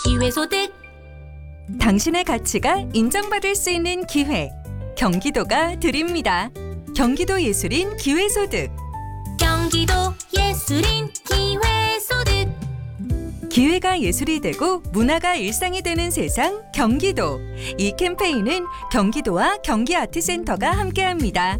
기회소득. 당신의 가치가 인정받을 수 있는 기회. 경기도가 드립니다. 경기도 예술인 기회소득. 경기도 예술인 기회소득. 기회가 예술이 되고 문화가 일상이 되는 세상 경기도. 이 캠페인은 경기도와 경기아트센터가 함께합니다.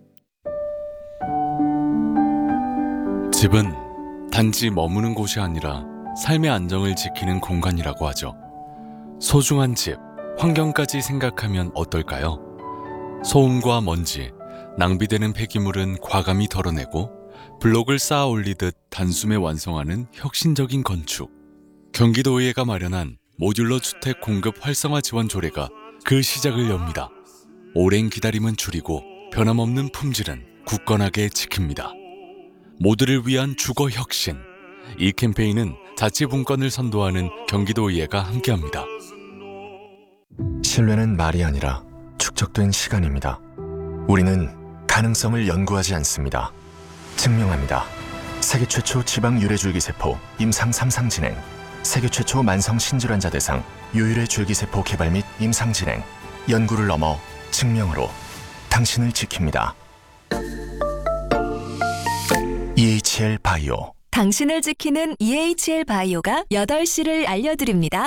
집은 단지 머무는 곳이 아니라 삶의 안정을 지키는 공간이라고 하죠. 소중한 집, 환경까지 생각하면 어떨까요? 소음과 먼지, 낭비되는 폐기물은 과감히 덜어내고 블록을 쌓아 올리듯 단숨에 완성하는 혁신적인 건축. 경기도의회가 마련한 모듈러 주택 공급 활성화 지원 조례가 그 시작을 엽니다. 오랜 기다림은 줄이고 변함없는 품질은 굳건하게 지킵니다. 모두를 위한 주거 혁신. 이 캠페인은 자치분권을 선도하는 경기도의회가 함께합니다. 신뢰는 말이 아니라 축적된 시간입니다. 우리는 가능성을 연구하지 않습니다. 증명합니다. 세계 최초 지방 유래줄기세포 임상 3상 진행, 세계 최초 만성 신질환자 대상 유일의 줄기세포 개발 및 임상 진행, 연구를 넘어 증명으로 당신을 지킵니다. EHL 바이오. 당신을 지키는 EHL 바이오가 8시를 알려드립니다.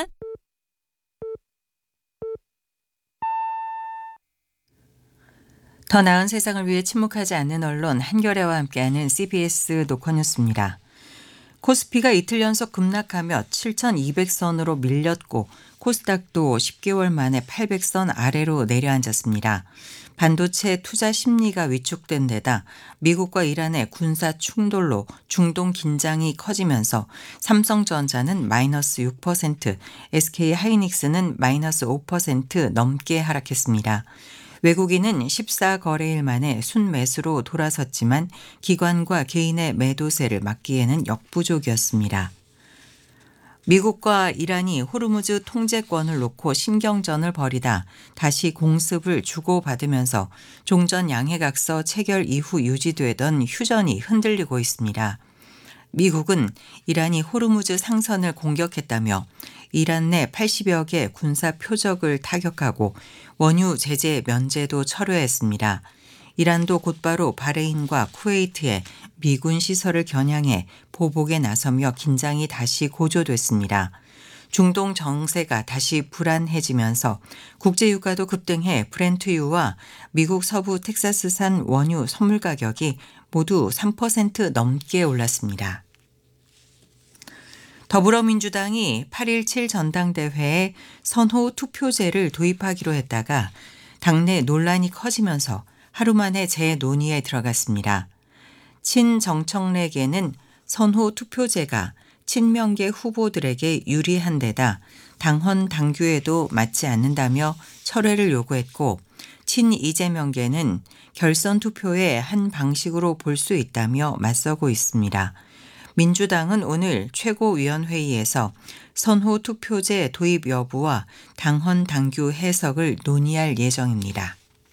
더 나은 세상을 위해 침묵하지 않는 언론 한겨레와 함께하는 CBS 노컷뉴스입니다. 코스피가 이틀 연속 급락하며 7,200선으로 밀렸고 코스닥도 10개월 만에 800선 아래로 내려앉았습니다. 반도체 투자 심리가 위축된 데다 미국과 이란의 군사 충돌로 중동 긴장이 커지면서 삼성전자는 마이너스 6%, SK하이닉스는 마이너스 5% 넘게 하락했습니다. 외국인은 14거래일 만에 순매수로 돌아섰지만 기관과 개인의 매도세를 막기에는 역부족이었습니다. 미국과 이란이 호르무즈 통제권을 놓고 신경전을 벌이다 다시 공습을 주고받으면서 종전 양해각서 체결 이후 유지되던 휴전이 흔들리고 있습니다. 미국은 이란이 호르무즈 상선을 공격했다며 이란 내 80여 개 군사 표적을 타격하고 원유 제재 면제도 철회했습니다. 이란도 곧바로 바레인과 쿠웨이트에 미군 시설을 겨냥해 보복에 나서며 긴장이 다시 고조됐습니다. 중동 정세가 다시 불안해지면서 국제유가도 급등해 브렌트유와 미국 서부 텍사스산 원유 선물 가격이 모두 3% 넘게 올랐습니다. 더불어민주당이 8.17 전당대회에 선호 투표제를 도입하기로 했다가 당내 논란이 커지면서 하루 만에 재논의에 들어갔습니다. 친정청래계는 선호 투표제가 친명계 후보들에게 유리한 데다 당헌 당규에도 맞지 않는다며 철회를 요구했고 친이재명계는 결선 투표의 한 방식으로 볼 수 있다며 맞서고 있습니다. 민주당은 오늘 최고위원회의에서 선호 투표제 도입 여부와 당헌 당규 해석을 논의할 예정입니다.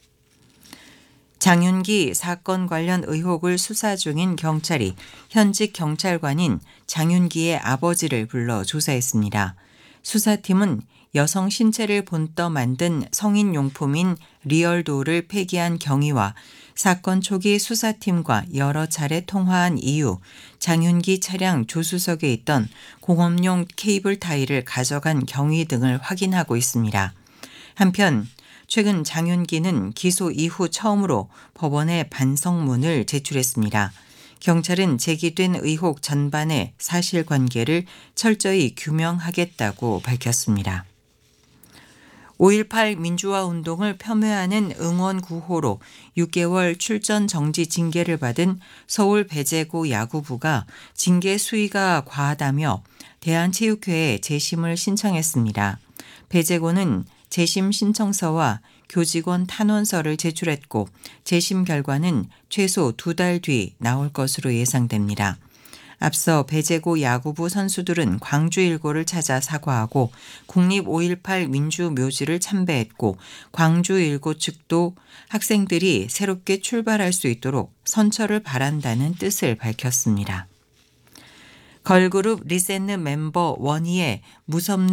장윤기 사건 관련 의혹을 수사 중인 경찰이 현직 경찰관인 장윤기의 아버지를 불러 조사했습니다. 수사팀은 여성 신체를 본떠 만든 성인용품인 리얼도를 폐기한 경위와 사건 초기 수사팀과 여러 차례 통화한 이유, 장윤기 차량 조수석에 있던 공업용 케이블 타이를 가져간 경위 등을 확인하고 있습니다. 한편 최근 장윤기는 기소 이후 처음으로 법원에 반성문을 제출했습니다. 경찰은 제기된 의혹 전반의 사실관계를 철저히 규명하겠다고 밝혔습니다. 5.18 민주화 운동을 폄훼하는 응원 구호로 6개월 출전 정지 징계를 받은 서울 배제고 야구부가 징계 수위가 과하다며 대한체육회에 재심을 신청했습니다. 배제고는 재심 신청서와 교직원 탄원서를 제출했고 재심 결과는 최소 2달 뒤 나올 것으로 예상됩니다. 앞서 배제고 야구부 선수들은 광주 일고를 찾아 사과하고 국립 5.18 민주묘지를 참배했고 광주 일고 측도 학생들이 새롭게 출발할 수 있도록 선처를 바란다는 뜻을 밝혔습니다. 걸그룹 리셋느 멤버 원희의 무섭는